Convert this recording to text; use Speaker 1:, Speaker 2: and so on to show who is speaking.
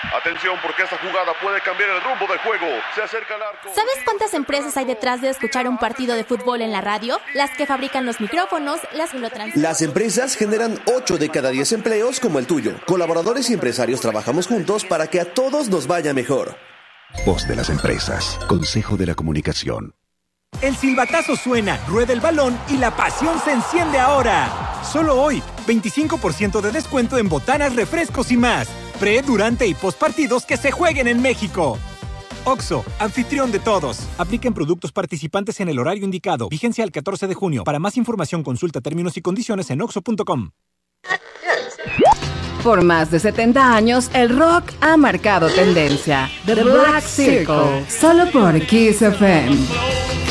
Speaker 1: Atención porque esta jugada puede cambiar el rumbo del juego. Se acerca al arco.
Speaker 2: ¿Sabes cuántas empresas hay detrás de escuchar un partido de fútbol en la radio? Las que fabrican los micrófonos, las que lo transmiten.
Speaker 3: Las empresas generan 8 de cada 10 empleos como el tuyo. Colaboradores y empresarios trabajamos juntos para que a todos nos vaya mejor.
Speaker 4: Voz de las empresas. Consejo de la Comunicación.
Speaker 5: El silbatazo suena, rueda el balón y la pasión se enciende ahora. Solo hoy, 25% de descuento en botanas, refrescos y más. Pre, durante y post partidos que se jueguen en México. OXXO, anfitrión de todos. Aplica en productos participantes en el horario indicado. Vigencia al 14 de junio. Para más información consulta términos y condiciones en oxxo.com.
Speaker 6: Por más de 70 años, el rock ha marcado tendencia. The Black Circle, solo por Kiss FM.